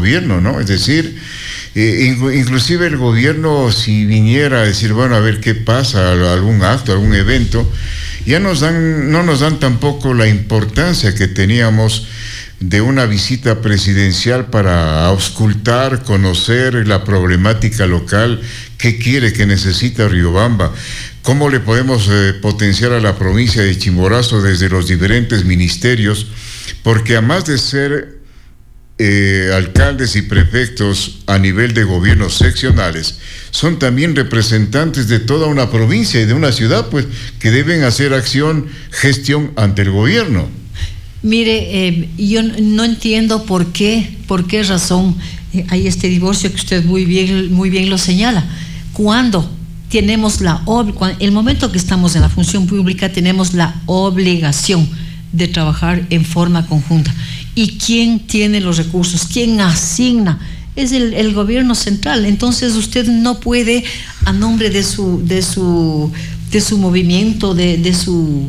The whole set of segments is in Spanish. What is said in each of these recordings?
gobierno, ¿no? Es decir, inclusive el gobierno, si viniera a decir, bueno, a ver qué pasa, algún acto, algún evento, ya no nos dan tampoco la importancia que teníamos de una visita presidencial para auscultar, conocer la problemática local, qué quiere, qué necesita Riobamba, cómo le podemos potenciar a la provincia de Chimborazo desde los diferentes ministerios, porque además de ser alcaldes y prefectos a nivel de gobiernos seccionales, son también representantes de toda una provincia y de una ciudad, pues, que deben hacer gestión ante el gobierno. Mire, yo no entiendo por qué razón hay este divorcio que usted muy bien lo señala. Cuando tenemos el momento que estamos en la función pública, tenemos la obligación de trabajar en forma conjunta. ¿Y quién tiene los recursos? ¿Quién asigna? Es el gobierno central. Entonces usted no puede, a nombre de su movimiento, de su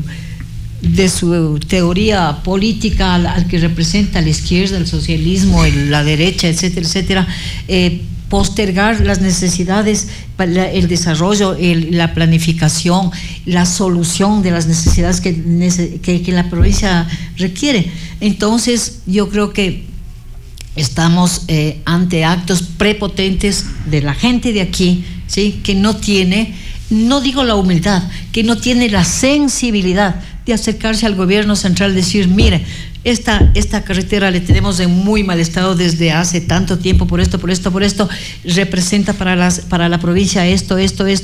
teoría política al que representa la izquierda, el socialismo, la derecha, etcétera, etcétera, postergar las necesidades, el desarrollo, la planificación, la solución de las necesidades que la provincia requiere. Entonces, yo creo que estamos ante actos prepotentes de la gente de aquí, ¿sí? Que no tiene, no digo la humildad, que no tiene la sensibilidad de acercarse al gobierno central, decir, mire, esta carretera le tenemos en muy mal estado desde hace tanto tiempo, por esto, representa para la provincia esto,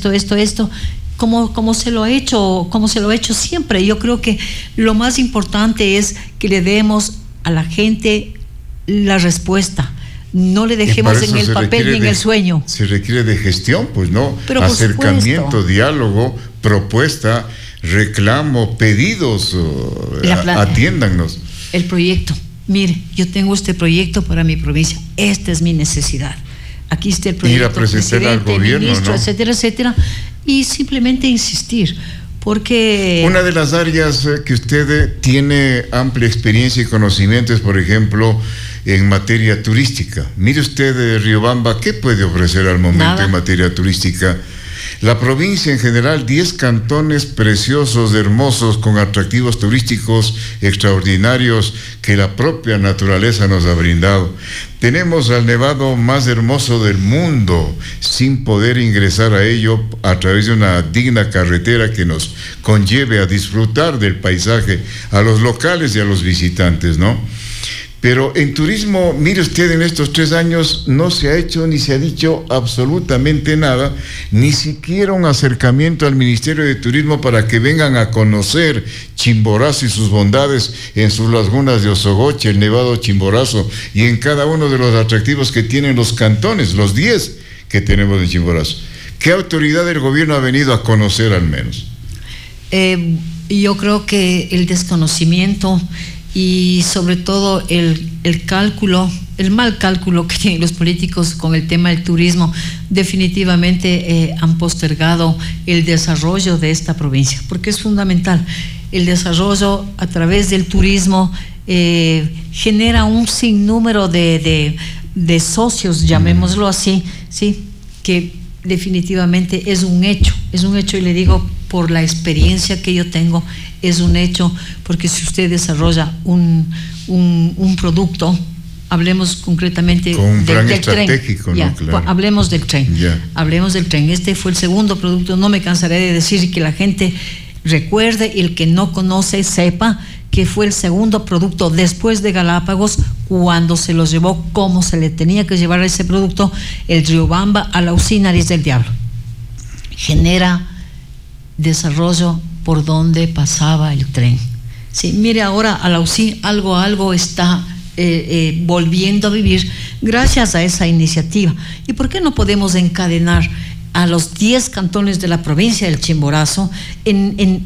como se lo ha hecho siempre. Yo creo que lo más importante es que le demos a la gente la respuesta. No le dejemos en el papel ni en el sueño. Se requiere de gestión, pues, ¿no? Pero acercamiento, diálogo, propuesta, reclamo, pedidos, atiéndanos. El proyecto, mire, yo tengo este proyecto para mi provincia, esta es mi necesidad. Aquí está el proyecto, ir a presentar al gobierno, ministro, ¿no? etcétera, etcétera, y simplemente insistir, porque una de las áreas que usted tiene amplia experiencia y conocimiento es, por ejemplo, en materia turística. Mire usted, Riobamba, ¿qué puede ofrecer al momento nada en materia turística? La provincia en general, 10 cantones preciosos, hermosos, con atractivos turísticos extraordinarios que la propia naturaleza nos ha brindado. Tenemos al nevado más hermoso del mundo, sin poder ingresar a ello a través de una digna carretera que nos conlleve a disfrutar del paisaje a los locales y a los visitantes, ¿no? Pero en turismo, mire usted, en estos 3 años no se ha hecho ni se ha dicho absolutamente nada, ni siquiera un acercamiento al Ministerio de Turismo para que vengan a conocer Chimborazo y sus bondades en sus lagunas de Osogoche, el Nevado Chimborazo, y en cada uno de los atractivos que tienen los cantones, los 10 que tenemos en Chimborazo. ¿Qué autoridad del gobierno ha venido a conocer al menos? Yo creo que el desconocimiento y sobre todo el mal cálculo que tienen los políticos con el tema del turismo, definitivamente han postergado el desarrollo de esta provincia, porque es fundamental. El desarrollo a través del turismo genera un sinnúmero de socios, llamémoslo así, ¿sí? Que definitivamente es un hecho, y le digo por la experiencia que yo tengo, es un hecho, porque si usted desarrolla un producto, hablemos concretamente con un plan del estratégico, tren. ¿no? Claro. Hablemos del tren. Hablemos del tren. Este fue el segundo producto. No me cansaré de decir que la gente recuerde, y el que no conoce sepa que fue el segundo producto después de Galápagos, cuando se los llevó como se le tenía que llevar ese producto, el Riobamba a la usina Nariz del Diablo. Genera desarrollo por donde pasaba el tren. Sí, mire, ahora a la UCI algo está volviendo a vivir gracias a esa iniciativa. ¿Y por qué no podemos encadenar a los 10 cantones de la provincia del Chimborazo en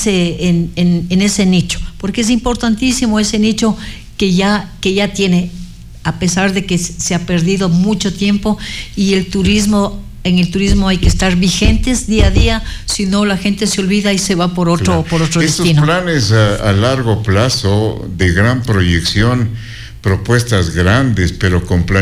ese nicho? Porque es importantísimo ese nicho que ya tiene, a pesar de que se ha perdido mucho tiempo, y en el turismo hay que estar vigentes día a día, si no la gente se olvida y se va por otro destino. Estos planes a largo plazo, de gran proyección, propuestas grandes, pero con planes